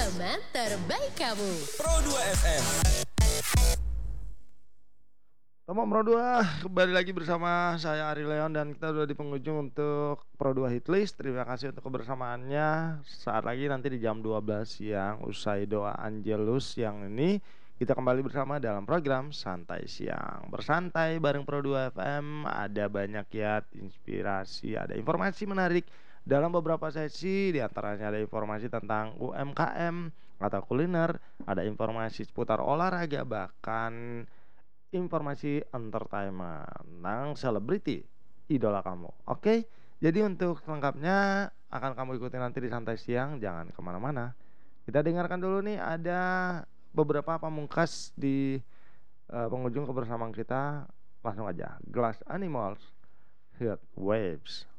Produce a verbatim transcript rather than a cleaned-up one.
teman terbaik kamu. Pro dua F M. Teman Pro dua, kembali lagi bersama saya Ari Leon dan kita sudah di penghujung untuk Pro dua Hitlist. Terima kasih untuk kebersamaannya. Saat lagi nanti di jam dua belas siang usai doa Angelus yang ini kita kembali bersama dalam program Santai Siang. Bersantai bareng Pro dua F M, ada banyak ya inspirasi, ada informasi menarik dalam beberapa sesi, di antaranya ada informasi tentang U M K M atau kuliner, ada informasi seputar olahraga, bahkan informasi entertainment tentang selebriti idola kamu. Oke, jadi untuk lengkapnya akan kamu ikuti nanti di Santai Siang. Jangan kemana-mana. Kita dengarkan dulu nih, ada beberapa pamungkas di uh, penghujung kebersamaan kita. Langsung aja, Glass Animals, Heat Waves.